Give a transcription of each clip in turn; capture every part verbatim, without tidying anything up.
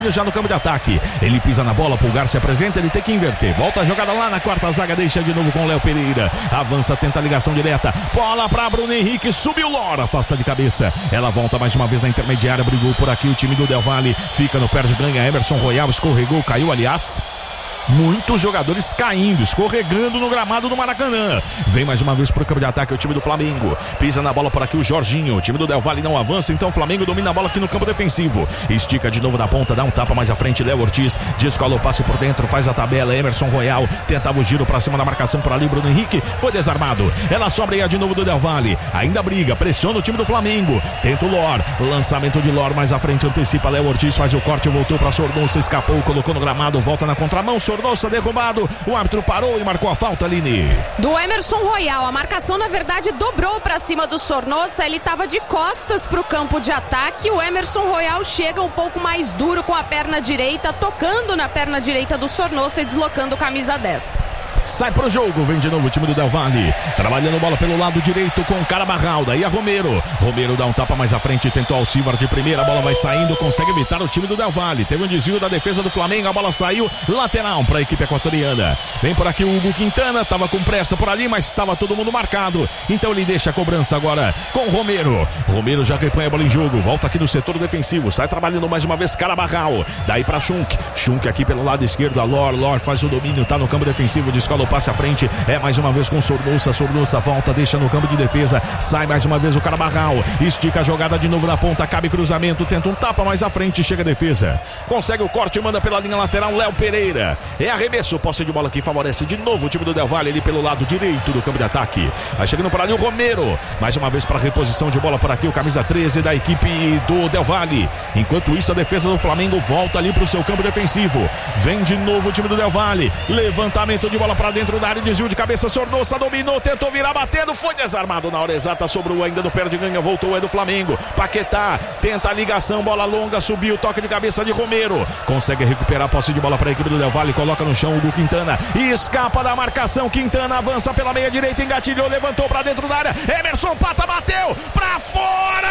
Já no campo de ataque, ele pisa na bola, Pulgar se apresenta, ele tem que inverter, volta a jogada lá na quarta zaga, deixa de novo com o Léo Pereira, avança, tenta a ligação direta, bola para Bruno Henrique, subiu Lora, afasta de cabeça, ela volta mais uma vez na intermediária, brigou por aqui o time do Del Valle, fica no perde, ganha, Emerson Royal escorregou, caiu, aliás, muitos jogadores caindo, escorregando no gramado do Maracanã. Vem mais uma vez pro campo de ataque o time do Flamengo. Pisa na bola por aqui o Jorginho. O time do Del Valle não avança, então o Flamengo domina a bola aqui no campo defensivo. Estica de novo na ponta, dá um tapa mais à frente. Léo Ortiz descola o passe por dentro, faz a tabela. Emerson Royal tentava o giro pra cima da marcação por ali. Bruno Henrique foi desarmado. Ela sobra aí de novo do Del Valle. Ainda briga, pressiona o time do Flamengo. Tenta o Lor. Lançamento de Lor mais à frente, antecipa Léo Ortiz, faz o corte, voltou pra Sornosa, escapou, colocou no gramado, volta na contramão. Sornosa derrubado, o árbitro parou e marcou a falta, Aline. Do Emerson Royal, a marcação na verdade dobrou pra cima do Sornosa, ele tava de costas pro campo de ataque, o Emerson Royal chega um pouco mais duro com a perna direita, tocando na perna direita do Sornosa e deslocando camisa dez. Sai pro jogo, vem de novo o time do Del Valle, trabalhando bola pelo lado direito com Carabarral, daí a Romero, Romero dá um tapa mais à frente, tentou Alcivar de primeira, a bola vai saindo, consegue evitar o time do Del Valle, teve um desvio da defesa do Flamengo, a bola saiu, lateral para a equipe equatoriana, vem por aqui o Hugo Quintana, tava com pressa por ali, mas estava todo mundo marcado, então ele deixa a cobrança agora com Romero, Romero já repanha a bola em jogo, volta aqui no setor defensivo, sai trabalhando mais uma vez Carabarral, daí para Schunk, Schunk aqui pelo lado esquerdo, a Lor, Lor faz o domínio, tá no campo defensivo, descola o passe à frente, é mais uma vez com Sornosa, Sornosa volta, deixa no campo de defesa, sai mais uma vez o Carabarral, estica a jogada de novo na ponta, cabe cruzamento, tenta um tapa mais à frente, chega a defesa, consegue o corte, manda pela linha lateral, Léo Pereira, é arremesso, posse de bola que favorece de novo o time do Del Valle, ali pelo lado direito do campo de ataque, vai chegando por ali o Romero, mais uma vez para reposição de bola por aqui, o camisa treze da equipe do Del Valle, enquanto isso a defesa do Flamengo volta ali para o seu campo defensivo, vem de novo o time do Del Valle, levantamento de bola para dentro da área, desvio de cabeça, Sornosa dominou, tentou virar batendo, foi desarmado na hora exata, sobrou ainda no perde ganha, voltou, é do Flamengo, Paquetá, tenta a ligação, bola longa, subiu, toque de cabeça de Romero, consegue recuperar a posse de bola para a equipe do Del Valle, coloca no chão o Hugo Quintana, escapa da marcação, Quintana avança pela meia direita, engatilhou, levantou para dentro da área, Emerson Pata bateu, para fora!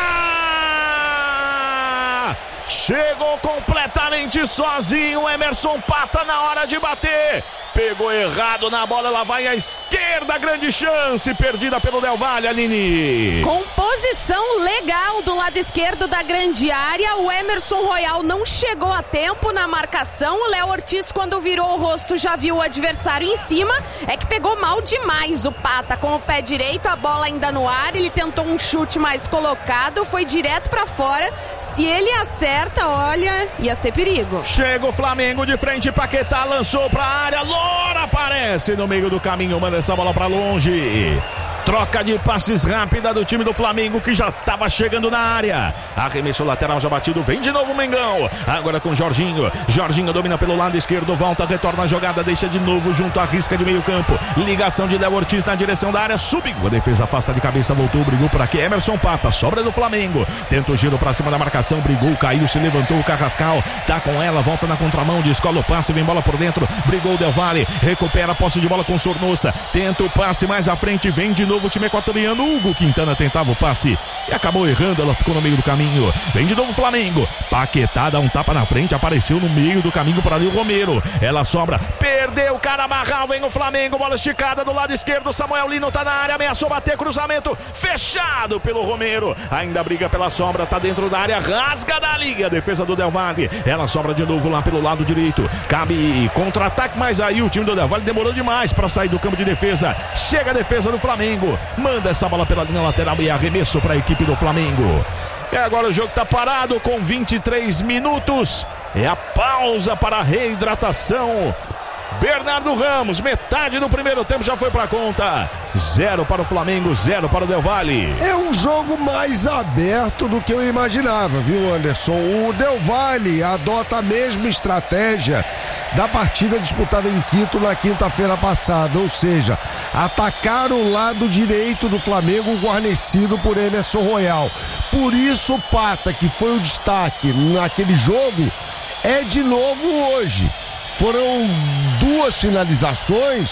Chegou completamente sozinho, Emerson Pata na hora de bater. Pegou errado na bola, ela vai à esquerda, grande chance, perdida pelo Del Valle, Aline. Composição legal do lado esquerdo da grande área, o Emerson Royal não chegou a tempo na marcação, o Léo Ortiz quando virou o rosto já viu o adversário em cima, é que pegou mal demais o Pata com o pé direito, a bola ainda no ar, ele tentou um chute mais colocado, foi direto pra fora, se ele acerta, olha, ia ser perigo. Chega o Flamengo de frente, Paquetá lançou pra área, Lora aparece no meio do caminho, manda essa bola pra longe. Troca de passes rápida do time do Flamengo que já estava chegando na área. Arremesso lateral já batido, vem de novo o Mengão. Agora com Jorginho. Jorginho domina pelo lado esquerdo, volta, retorna a jogada, deixa de novo junto à risca de meio campo. Ligação de Léo Ortiz na direção da área, subiu. A defesa afasta de cabeça, voltou, brigou por aqui. Emerson Pata, sobra do Flamengo. Tenta o giro pra cima da marcação, brigou, caiu, se levantou o Carrascal. Tá com ela, volta na contramão, descola o passe, vem bola por dentro. Brigou o Del Valle, recupera a posse de bola com Sornosa. Tenta o passe mais à frente, vem de novo o time equatoriano, Hugo Quintana tentava o passe e acabou errando, ela ficou no meio do caminho, vem de novo o Flamengo, Paquetá dá um tapa na frente, apareceu no meio do caminho por ali o Romero, ela sobra, perdeu o Carabarral, vem o Flamengo, bola esticada do lado esquerdo, Samuel Lino tá na área, ameaçou bater, cruzamento, fechado pelo Romero, ainda briga pela sobra, tá dentro da área, rasga da liga, a defesa do Del Valle, ela sobra de novo lá pelo lado direito, cabe contra-ataque, mas aí o time do Del Valle demorou demais para sair do campo de defesa, chega a defesa do Flamengo, manda essa bola pela linha lateral e arremesso para a equipe do Flamengo. E agora o jogo está parado com vinte e três minutos. É a pausa para a reidratação. Bernardo Ramos, metade do primeiro tempo já foi para a conta. Zero para o Flamengo, zero para o Del Valle. É um jogo mais aberto do que eu imaginava, viu, Anderson? O Del Valle adota a mesma estratégia da partida disputada em Quito na quinta-feira passada, ou seja, atacar o lado direito do Flamengo guarnecido por Emerson Royal. Por isso o Pata, que foi o destaque naquele jogo, é de novo hoje. Foram duas finalizações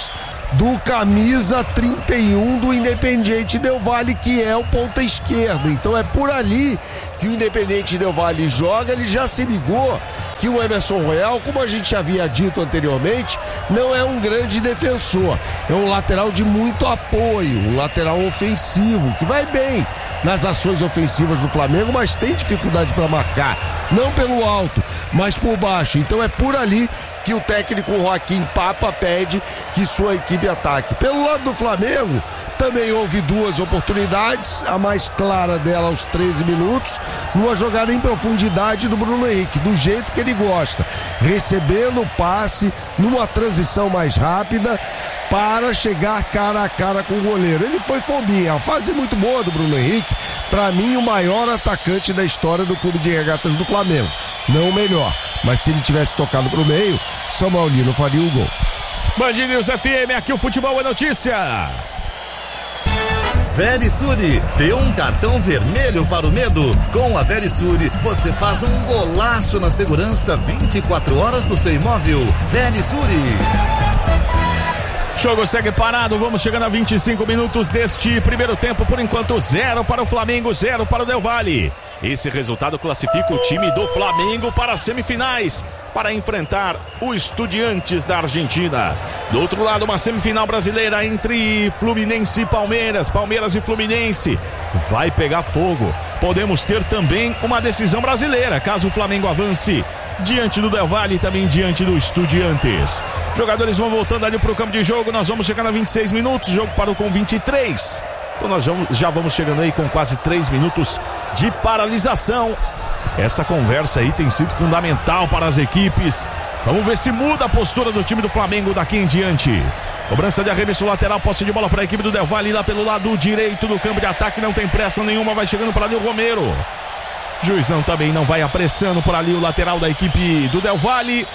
do camisa trinta e um do Independiente Del Valle, que é o ponta esquerdo. Então é por ali que o Independiente Del Valle joga. Ele já se ligou que o Emerson Royal, como a gente havia dito anteriormente, não é um grande defensor, é um lateral de muito apoio, um lateral ofensivo, que vai bem nas ações ofensivas do Flamengo, mas tem dificuldade para marcar, não pelo alto, mas por baixo. Então é por ali que o técnico Joaquim Papa pede que sua equipe ataque. Pelo lado do Flamengo, também houve duas oportunidades, a mais clara dela aos treze minutos, numa jogada em profundidade do Bruno Henrique, do jeito que ele gosta, recebendo o passe numa transição mais rápida para chegar cara a cara com o goleiro. Ele foi fominha, a fase muito boa do Bruno Henrique, para mim o maior atacante da história do Clube de Regatas do Flamengo, não o melhor, mas se ele tivesse tocado pro meio, Samuel Lino faria o gol. Band News F M, aqui o futebol é notícia. Verisure, dê um cartão vermelho para o medo. Com a Verisure, você faz um golaço na segurança vinte e quatro horas do seu imóvel. Verisure. Jogo segue parado, vamos chegando a vinte e cinco minutos deste primeiro tempo. Por enquanto, zero para o Flamengo, zero para o Del Valle. Esse resultado classifica o time do Flamengo para as semifinais, para enfrentar o Estudiantes da Argentina. Do outro lado, uma semifinal brasileira entre Fluminense e Palmeiras. Palmeiras e Fluminense. Vai pegar fogo. Podemos ter também uma decisão brasileira, caso o Flamengo avance diante do Del Valle e também diante do Estudiantes. Jogadores vão voltando ali para o campo de jogo. Nós vamos chegando a vinte e seis minutos. O jogo parou com vinte e três. Então nós já vamos chegando aí com quase três minutos de paralisação. Essa conversa aí tem sido fundamental para as equipes. Vamos ver se muda a postura do time do Flamengo daqui em diante. Cobrança de arremesso lateral, posse de bola para a equipe do Del Valle lá pelo lado direito do campo de ataque. Não tem pressa nenhuma, vai chegando para ali o Romero. Juizão também não vai apressando por ali o lateral da equipe do Del Valle.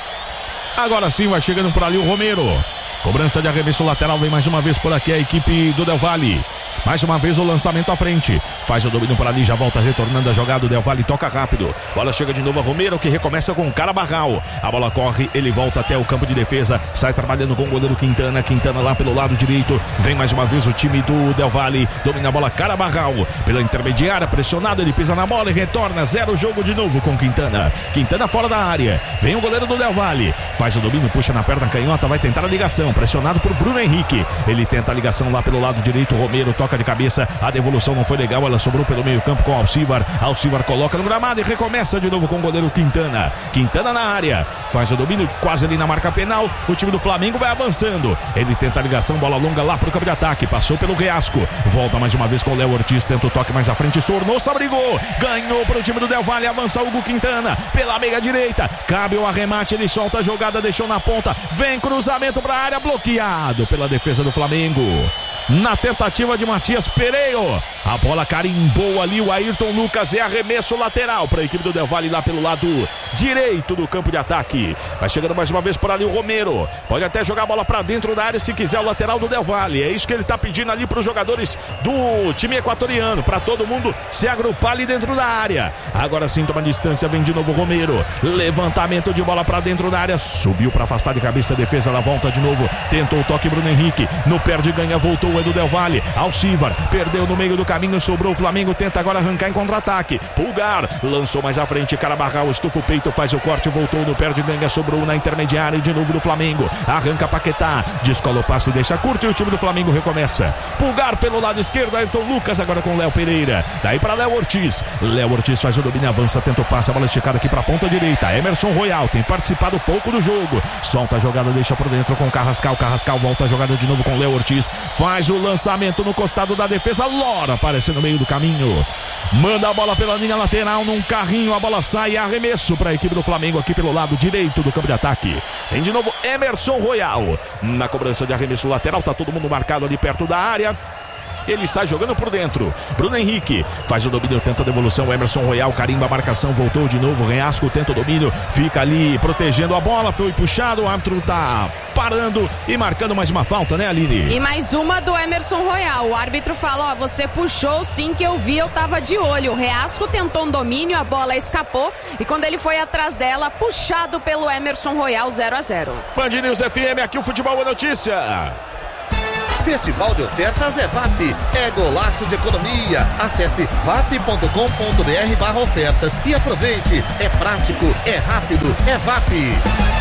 Agora sim vai chegando por ali o Romero. Cobrança de arremesso lateral, vem mais uma vez por aqui a equipe do Del Valle. Mais uma vez o lançamento à frente. Faz o domínio por ali, já volta retornando a jogada. O Del Valle toca rápido. Bola chega de novo a Romero, que recomeça com o Carabarral. A bola corre, ele volta até o campo de defesa. Sai trabalhando com o goleiro Quintana. Quintana lá pelo lado direito. Vem mais uma vez o time do Del Valle. Domina a bola Carabarral. Pela intermediária, pressionado, ele pisa na bola e retorna. Zero jogo de novo com Quintana. Quintana fora da área. Vem o goleiro do Del Valle. Faz o domínio, puxa na perna canhota, vai tentar a ligação. Pressionado por Bruno Henrique. Ele tenta a ligação lá pelo lado direito. Romero toca de cabeça, a devolução não foi legal, ela sobrou pelo meio campo com Alcivar. Alcivar coloca no gramado e recomeça de novo com o goleiro Quintana. Quintana na área, faz o domínio quase ali na marca penal. O time do Flamengo vai avançando. Ele tenta a ligação, bola longa lá pro campo de ataque, passou pelo Reasco, volta mais uma vez com o Léo Ortiz, tenta o toque mais à frente, Sornosa brigou, ganhou pro time do Del Valle, avança Hugo Quintana pela meia direita, cabe o arremate, ele solta a jogada, deixou na ponta, vem cruzamento pra área, bloqueado pela defesa do Flamengo. Na tentativa de Matias Pereiro, a bola carimbou ali o Ayrton Lucas, é arremesso lateral para a equipe do Del Valle lá pelo lado direito do campo de ataque. Vai chegando mais uma vez por ali o Romero, pode até jogar a bola para dentro da área se quiser o lateral do Del Valle. É isso que ele está pedindo ali para os jogadores do time equatoriano, para todo mundo se agrupar ali dentro da área. Agora sim toma distância, vem de novo o Romero, levantamento de bola para dentro da área, subiu para afastar de cabeça a defesa, ela volta de novo, tentou o toque Bruno Henrique, no perde ganha, voltou é do Del Valle, Alcivar, perdeu no meio do caminho, sobrou o Flamengo, tenta agora arrancar em contra-ataque, Pulgar, lançou mais à frente, Carabarral, estufa o peito, faz o corte, voltou no perde ganha, sobrou na intermediária e de novo do Flamengo, arranca Paquetá, descola o passe, deixa curto e o time do Flamengo recomeça. Pulgar pelo lado esquerdo, Ayrton Lucas agora com Léo Pereira, daí para Léo Ortiz, Léo Ortiz faz o domínio, avança, tenta o passe, a bola esticada aqui para a ponta direita, Emerson Royal tem participado pouco do jogo, solta a jogada, deixa por dentro com Carrascal, Carrascal volta a jogada de novo com Léo Ortiz, faz o lançamento no costado da defesa, Lora aparece no meio do caminho, manda a bola pela linha lateral, num carrinho, a bola sai, arremesso para a equipe do Flamengo aqui pelo lado direito do campo de ataque. Vem de novo Emerson Royal na cobrança de arremesso lateral, tá todo mundo marcado ali perto da área. Ele sai jogando por dentro. Bruno Henrique faz o domínio, tenta a devolução. Emerson Royal carimba a marcação, voltou de novo. Reasco tenta o domínio, fica ali protegendo a bola. Foi puxado, o árbitro tá parando e marcando mais uma falta, né, Aline? E mais uma do Emerson Royal. O árbitro fala, ó, você puxou sim, que eu vi, eu tava de olho. O Reasco tentou um domínio, a bola escapou e quando ele foi atrás dela, puxado pelo Emerson Royal, zero a zero. Band News F M, aqui o Futebol é Notícia. Festival de ofertas é V A P, é golaço de economia. Acesse vap ponto com ponto br barra ofertas e aproveite. É prático, é rápido, é V A P.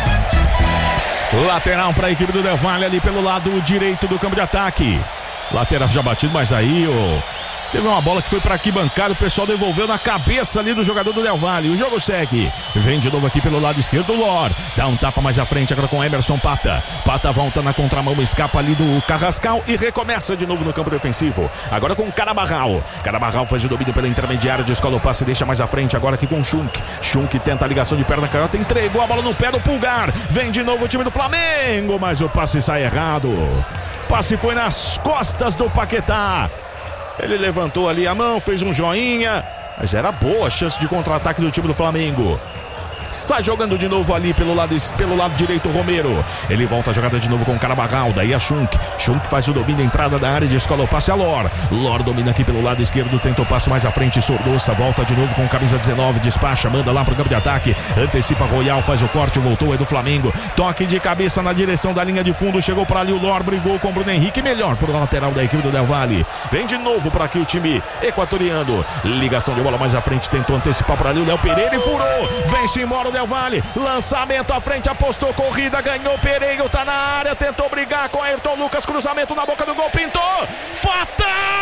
Lateral para a equipe do Del Valle ali pelo lado direito do campo de ataque. Lateral já batido, mas aí o... Teve uma bola que foi para arquibancada, o pessoal devolveu na cabeça ali do jogador do Del Valle. O jogo segue. Vem de novo aqui pelo lado esquerdo o Lor. Dá um tapa mais à frente agora com Emerson Pata. Pata volta na contramão, escapa ali do Carrascal e recomeça de novo no campo defensivo. Agora com Carabarral. Carabarral faz o domínio pela intermediária, descola o passe, deixa mais à frente agora aqui com o Schunk. Schunk tenta a ligação de perna canhota, entregou a bola no pé do Pulgar. Vem de novo o time do Flamengo, mas o passe sai errado. O passe foi nas costas do Paquetá. Ele levantou ali a mão, fez um joinha, mas era boa a chance de contra-ataque do time do Flamengo. Sai jogando de novo ali pelo lado, pelo lado direito o Romero. Ele volta a jogada de novo com o Carabarral. Daí a Schunk. Schunk faz o domínio, entrada da área, descola o passe a Lor. Lor domina aqui pelo lado esquerdo, tenta o passe mais à frente. Sordoça volta de novo com camisa dezenove, despacha, manda lá pro campo de ataque. Antecipa Royal, faz o corte, voltou, é do Flamengo. Toque de cabeça na direção da linha de fundo. Chegou para ali o Lor, brigou com o Bruno Henrique. Melhor pro lateral da equipe do Del Valle. Vem de novo para aqui o time equatoriano. Ligação de bola mais à frente, tentou antecipar para ali o Léo Pereira e furou. Vem-se embora o Del Valle, lançamento à frente, apostou corrida, ganhou Pereira, tá na área, tentou brigar com Ayrton Lucas, cruzamento na boca do gol, pintou, fatal!